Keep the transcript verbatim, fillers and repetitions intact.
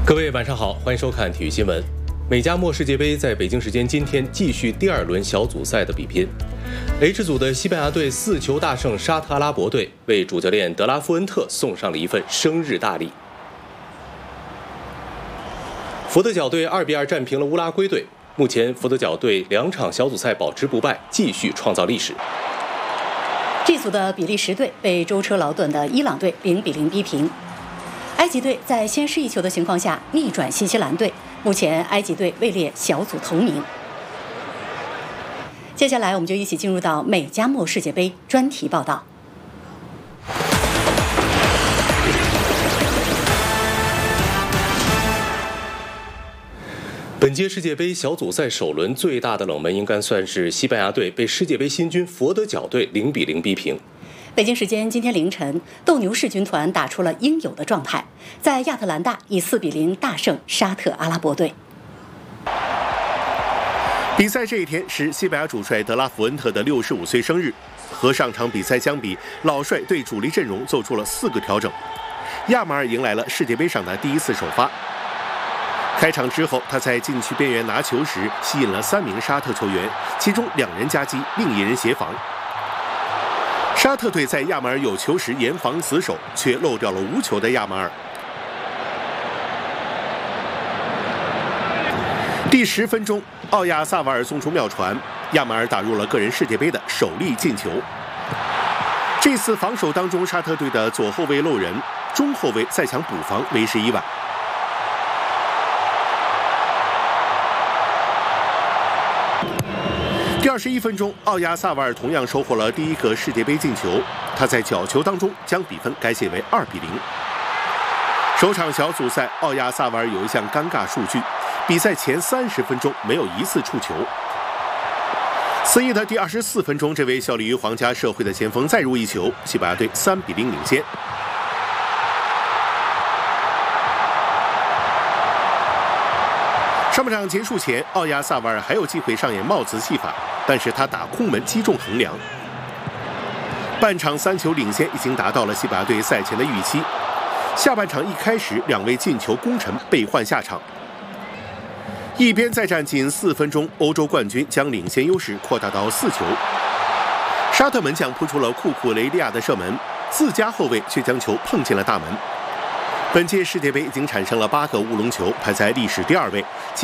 各位晚上好，欢迎收看体育新闻。美加墨世界杯在北京时间今天继续第二轮小组赛的比拼。H 组的西班牙队四球大胜沙特阿拉伯队，为主教练德拉夫恩特送上了一份生日大礼。佛得角队二比二战平了乌拉圭队，目前佛得角队两场小组赛保持不败，继续创造历史。 这组的比利时队被舟车劳顿的伊朗队零比零逼平。埃及队在先失一球的情况下逆转新西兰队，目前埃及队位列小组头名。接下来我们就一起进入到美加墨世界杯专题报道。 本届世界杯小组赛首轮最大的冷门应该算是西班牙队被世界杯新军佛得角队零比零逼平。 北京时间今天凌晨，斗牛士军团打出了应有的状态，在亚特兰大以四比零大胜沙特阿拉伯队。 比赛这一天是西班牙主帅德拉福恩特的六十五岁生日，和上场比赛相比，老帅对主力阵容做出了四个调整。亚马尔迎来了世界杯上的第一次首发。开场之后，他在禁区边缘拿球时吸引了三名沙特球员，其中两人夹击，另一人协防。沙特队在亚马尔有球时严防死守，却漏掉了无球的亚马尔。第十分钟，奥亚萨瓦尔送出妙传，亚马尔打入了个人世界杯的首粒进球。这次防守当中，沙特队的左后卫漏人，中后卫再抢补防，为时已晚。第二十一分钟，奥亚萨瓦尔同样收获了第一个世界杯进球，他在角球当中将比分改写为二比零。首场小组赛，奥亚萨瓦尔有一项尴尬数据，比赛前三十分钟没有一次触球。次役的第二十四分钟，这位效力于皇家社会的前锋再入一球，西班牙队三比零领先。上半场结束前，奥亚萨瓦尔还有机会上演帽子戏法，但是他打空门击中横梁。半场三球领先已经达到了西班牙队赛前的预期。下半场一开始，两位进球功臣被换下场。一边再战仅四分钟，欧洲冠军将领先优势扩大到四球。沙特门将扑出了库库雷利亚的射门，自家后卫却将球碰进了大门。本届世界杯已经产生了八个乌龙球，排在历史第二位。